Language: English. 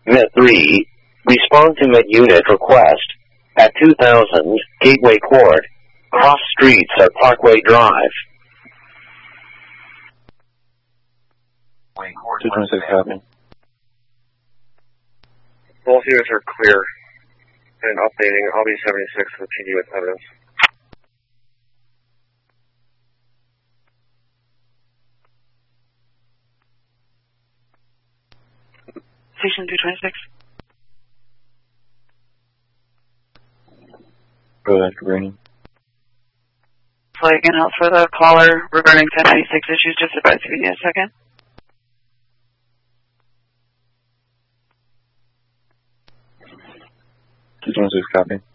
Met 3, respond to Met Unit request at 2000 Gateway Court, cross streets at Parkway Drive. 226 copy. Both units are clear and updating LB76 for PD with evidence. Station 226. Go ahead, Green. Flight again out for the caller regarding 1096 issues. Just about to give me a second. Two 26 copy.